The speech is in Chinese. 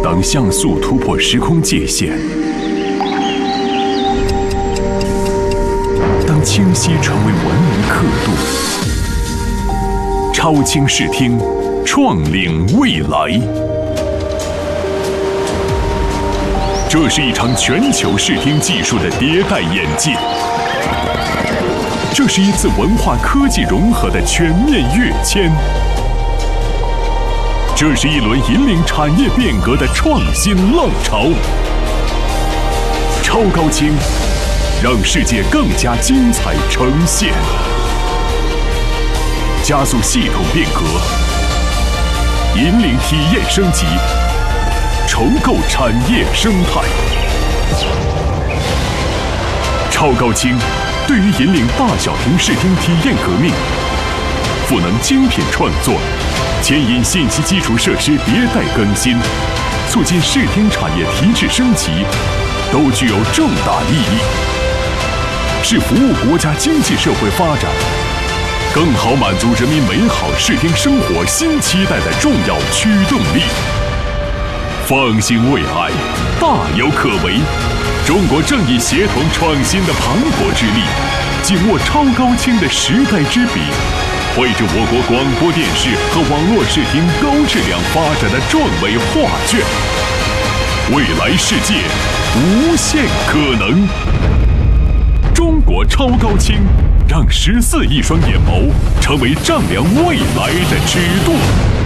当像素突破时空界限，当清晰成为文明刻度，超清视听，创领未来。这是一场全球视听技术的迭代演进，这是一次文化科技融合的全面跃迁，这是一轮引领产业变革的创新浪潮。超高清，让世界更加精彩呈现，加速系统变革，引领体验升级，重构产业生态。超高清对于引领大小屏视听体验革命，赋能精品创作，牵引信息基础设施迭代更新，促进视听产业提质升级，都具有重大意义，是服务国家经济社会发展，更好满足人民美好视听生活新期待的重要驱动力。放心未来，大有可为。中国正以协同创新的磅礴之力，紧握超高清的时代之笔，绘制我国广播电视和网络视听高质量发展的壮伟画卷。未来世界无限可能，中国超高清让14亿双眼眸成为丈量未来的尺度。